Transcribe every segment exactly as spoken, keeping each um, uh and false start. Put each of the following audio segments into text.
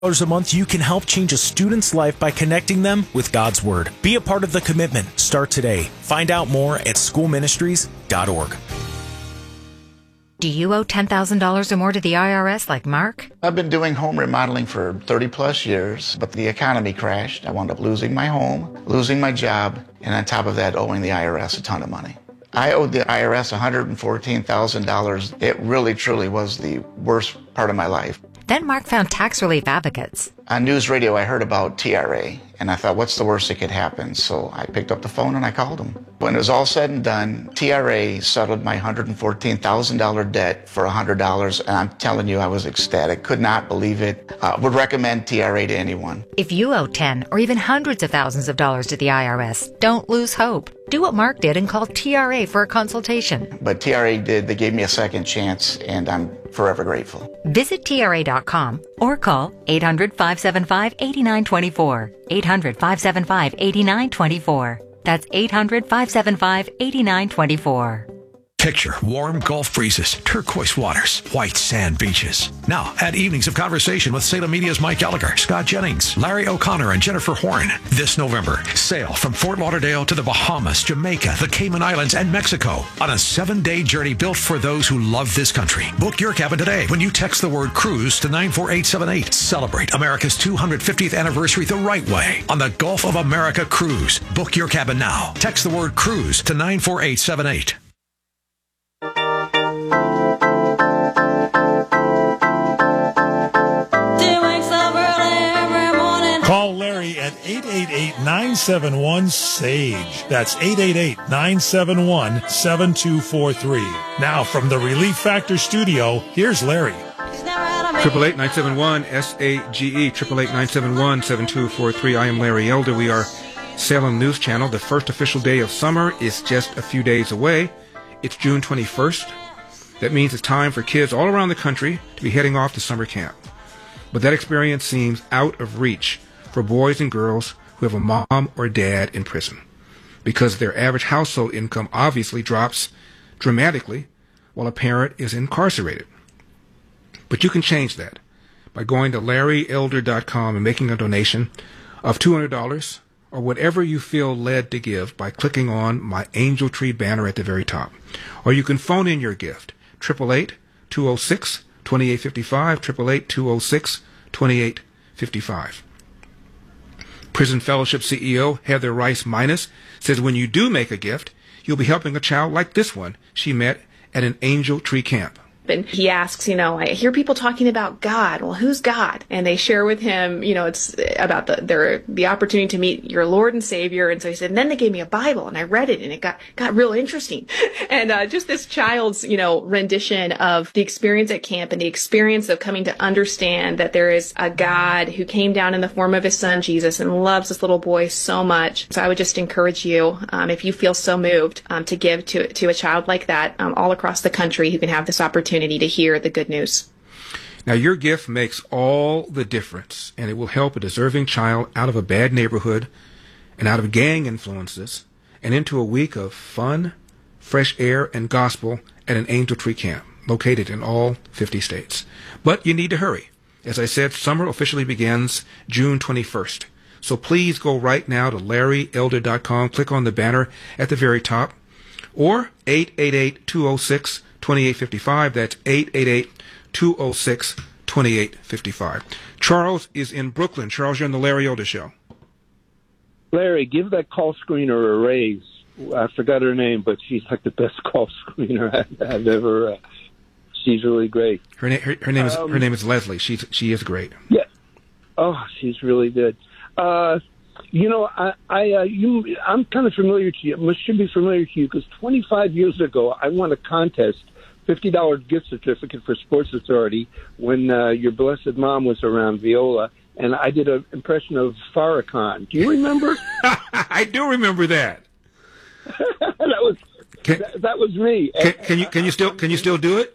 a month, you can help change a student's life by connecting them with God's Word. Be a part of the commitment. Start today. Find out more at school ministries dot org. Do you owe ten thousand dollars or more to the I R S like Mark? I've been doing home remodeling for thirty plus years, but the economy crashed. I wound up losing my home, losing my job, and on top of that, owing the I R S a ton of money. I owed the I R S one hundred fourteen thousand dollars. It really, truly was the worst part of my life. Then Mark found Tax Relief Advocates. On news radio, I heard about T R A, and I thought, what's the worst that could happen? So I picked up the phone and I called them. When it was all said and done, T R A settled my one hundred fourteen thousand dollars debt for one hundred dollars, and I'm telling you, I was ecstatic. Could not believe it. Uh, would recommend T R A to anyone. If you owe ten or even hundreds of thousands of dollars to the I R S, don't lose hope. Do what Mark did and call T R A for a consultation. But T R A did. They gave me a second chance, and I'm forever grateful. Visit T R A dot com or call eight hundred, five seven five, eight nine two four. eight hundred, five seven five, eight nine two four. That's eight hundred, five seven five, eight nine two four. Picture warm Gulf breezes, turquoise waters, white sand beaches. Now, add evenings of conversation with Salem Media's Mike Gallagher, Scott Jennings, Larry O'Connor, and Jennifer Horn. This November, sail from Fort Lauderdale to the Bahamas, Jamaica, the Cayman Islands, and Mexico on a seven-day journey built for those who love this country. Book your cabin today when you text the word cruise to nine four eight seven eight. Celebrate America's two hundred fiftieth anniversary the right way on the Gulf of America Cruise. Book your cabin now. Text the word cruise to nine four eight seven eight. Call Larry at eight eight eight, nine seven one, S A G E. That's eight eight eight, nine seven one, seven two four three. Now from the Relief Factor studio, here's Larry. Triple eight nine seven one S A G E. Triple eight nine seven one seven two four three. I am Larry Elder. We are Salem News Channel. The first official day of summer is just a few days away. It's June twenty-first. That means it's time for kids all around the country to be heading off to summer camp. But that experience seems out of reach for boys and girls who have a mom or dad in prison, because their average household income obviously drops dramatically while a parent is incarcerated. But you can change that by going to larry elder dot com and making a donation of two hundred dollars or whatever you feel led to give by clicking on my Angel Tree banner at the very top. Or you can phone in your gift, eight eight eight, two oh six, two eight five five, eight eight eight, two oh six, two eight five five. Prison Fellowship C E O Heather Rice Minus says when you do make a gift, you'll be helping a child like this one she met at an Angel Tree camp. And he asks, you know, I hear people talking about God. Well, who's God? And they share with him, you know, it's about the their the opportunity to meet your Lord and Savior. And so he said, and then they gave me a Bible and I read it and it got, got real interesting. And uh, just this child's, you know, rendition of the experience at camp and the experience of coming to understand that there is a God who came down in the form of his son, Jesus, and loves this little boy so much. So I would just encourage you, um, if you feel so moved, um, to give to, to a child like that um, all across the country who can have this opportunity to hear the good news. Now, your gift makes all the difference, and it will help a deserving child out of a bad neighborhood and out of gang influences and into a week of fun, fresh air, and gospel at an Angel Tree camp located in all fifty states. But you need to hurry. As I said, summer officially begins June twenty-first. So please go right now to larry elder dot com, click on the banner at the very top, or eight eight eight, two oh six, two eight five five. That's eight eight eight, two oh six, two eight five five. Charles is in Brooklyn. Charles, you're on the Larry Elder Show. Larry, give that call screener a raise. I forgot her name, but she's like the best call screener I've, I've ever. Uh, she's really great. Her, na- her, her name is um, her name is Leslie. She's she is great. Yeah. Oh, she's really good. Uh, you know, I, I, uh, you, I'm kind of familiar to you. I should be familiar to you because twenty-five years ago, I won a contest, fifty dollars gift certificate for Sports Authority when uh, your blessed mom was around, Viola, and I did an impression of Farrakhan. Do you remember? I do remember that. that was can, that, that was me. Can, can you can you still can you still do it?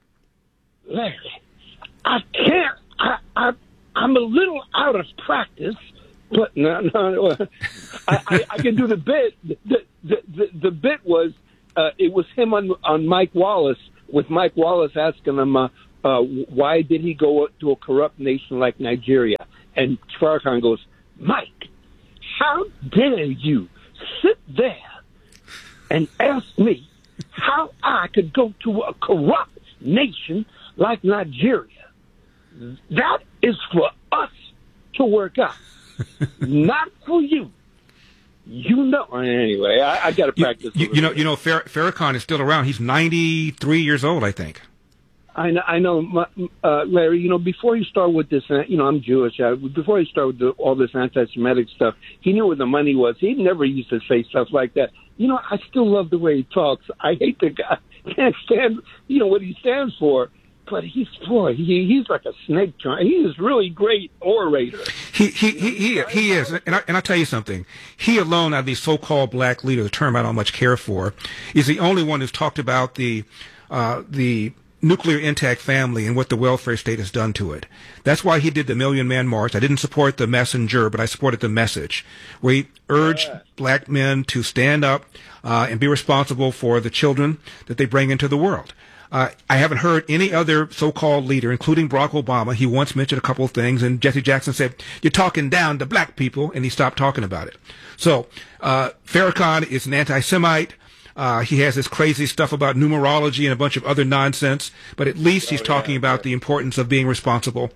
Larry, I can't. I, I I'm a little out of practice. But no, no, I, I, I can do the bit. The the, the, the bit was uh, it was him on on Mike Wallace with Mike Wallace asking him, uh, uh, why did he go to a corrupt nation like Nigeria? And Farrakhan goes, Mike, how dare you sit there and ask me how I could go to a corrupt nation like Nigeria? That is for us to work out, not for you. You know. Anyway, I, I got to practice. You, you, you know, you know, Fer- Farrakhan is still around. He's ninety-three years old, I think. I know, I know, uh, Larry. You know, before you start with this, uh, you know, I'm Jewish. Uh, before you start with the, all this anti-Semitic stuff, he knew where the money was. He never used to say stuff like that. You know, I still love the way he talks. I hate the guy. Can't stand, you know, what he stands for. But he's boy, he he's like a snake trying. He is really great orator. He he he he, he is, and I and I tell you something. He alone, out of these so-called black leaders, a term I don't much care for, is the only one who's talked about the uh, the nuclear intact family and what the welfare state has done to it. That's why he did the Million Man March. I didn't support the messenger, but I supported the message, where he urged yeah. black men to stand up uh, and be responsible for the children that they bring into the world. Uh, I haven't heard any other so-called leader, including Barack Obama. He once mentioned a couple of things, and Jesse Jackson said, "You're talking down to black people," and he stopped talking about it. So uh, Farrakhan is an anti-Semite. Uh, he has this crazy stuff about numerology and a bunch of other nonsense, but at least he's oh, yeah, talking about yeah. the importance of being responsible.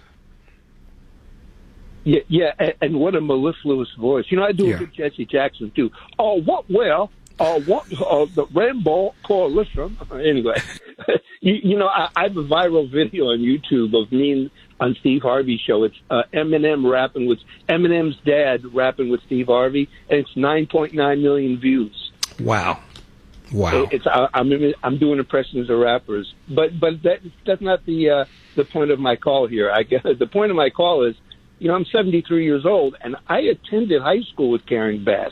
Yeah, yeah, and, and what a mellifluous voice. You know, I do yeah. a good Jesse Jackson, too. Oh, what, well... Uh, what, uh, the Rainbow Coalition. Anyway, you, you know, I, I have a viral video on YouTube of me on Steve Harvey's show. It's uh, Eminem rapping with Eminem's dad rapping with Steve Harvey, and it's nine point nine million views. Wow, wow! It's I, I'm I'm doing impressions of rappers, but but that that's not the uh, the point of my call here. I guess the point of my call is, you know, I'm seventy-three years old, and I attended high school with Karen Bass.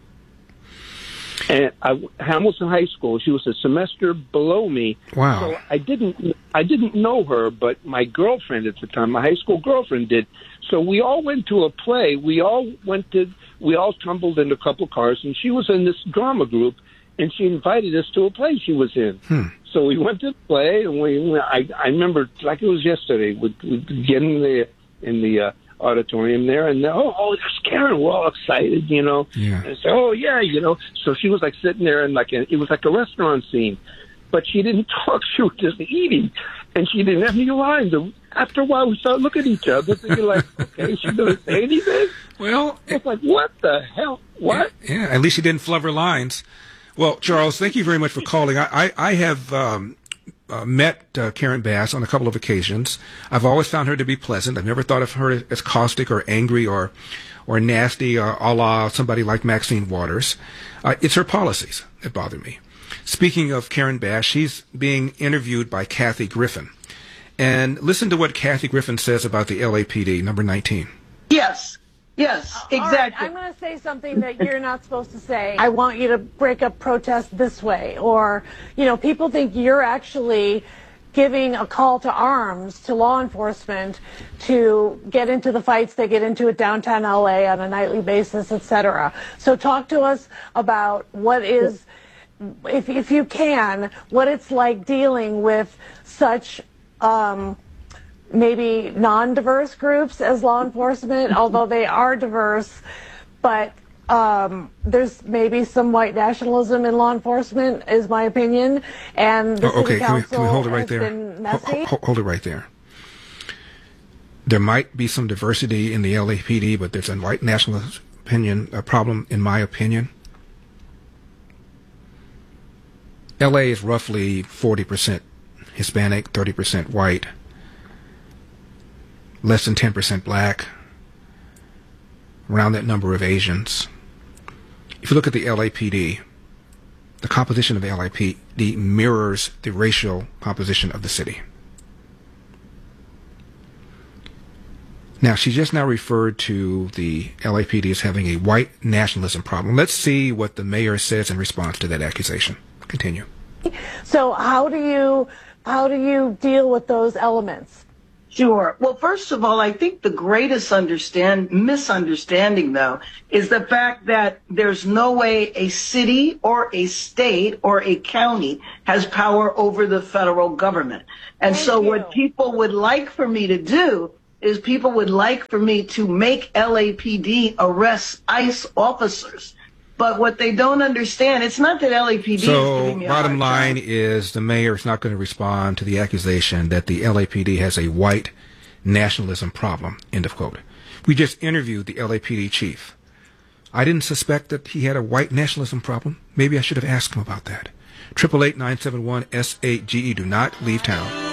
And I, Hamilton High School. She was a semester below me. Wow! So I didn't, I didn't know her, but my girlfriend at the time, my high school girlfriend, did. So we all went to a play. We all went to, we all tumbled in a couple cars, and she was in this drama group, and she invited us to a play she was in. Hmm. So we went to the play, and we, I, I remember like it was yesterday. We, we get in the in the uh, auditorium there, and oh, oh, there's Karen. We're all excited, you know. Yeah. And so, oh yeah, you know. So she was like sitting there, and like a, it was like a restaurant scene, but she didn't talk. She was just eating, and she didn't have any lines. And after a while, we started looking at each other, thinking like, okay, she doesn't say anything. Well, it's like, what the hell? What? Yeah, yeah, at least she didn't flub her lines. Well, Charles, thank you very much for calling. I I, I have. Um, Uh, met uh, Karen Bass on a couple of occasions. I've always found her to be pleasant. I've never thought of her as caustic or angry or or nasty, or a la somebody like Maxine Waters. Uh, it's her policies that bother me. Speaking of Karen Bass, she's being interviewed by Kathy Griffin. And listen to what Kathy Griffin says about the L A P D, number nineteen. Yes. Yes, exactly. All right, I'm going to say something that you're not supposed to say. I want you to break up protest this way. Or, you know, people think you're actually giving a call to arms to law enforcement to get into the fights they get into at downtown L A on a nightly basis, et cetera. So talk to us about what is, if, if you can, what it's like dealing with such um, maybe non-diverse groups as law enforcement, although they are diverse, but um, there's maybe some white nationalism in law enforcement, is my opinion, and the oh, okay. city council can we, can we hold it right has there? been messy. Hold, hold it right there. There might be some diversity in the L A P D, but there's a white nationalist opinion, a problem, in my opinion. L A is roughly forty percent Hispanic, thirty percent white, less than ten percent black, around that number of Asians. If you look at the L A P D, the composition of the L A P D mirrors the racial composition of the city. Now, she just now referred to the L A P D as having a white nationalism problem. Let's see what the mayor says in response to that accusation. Continue. So how do you how do you deal with those elements? Sure. Well, first of all, I think the greatest understand misunderstanding, though, is the fact that there's no way a city or a state or a county has power over the federal government. And Thank so you. what people would like for me to do is people would like for me to make L A P D arrest ICE officers. But what they don't understand, it's not that L A P D So, is giving me a bottom hard line time. is the mayor is not going to respond to the accusation that the L A P D has a white nationalism problem, end of quote. We just interviewed the L A P D chief. I didn't suspect that he had a white nationalism problem. Maybe I should have asked him about that. eight eight eight, nine seven one, S eight G E. Do not leave town.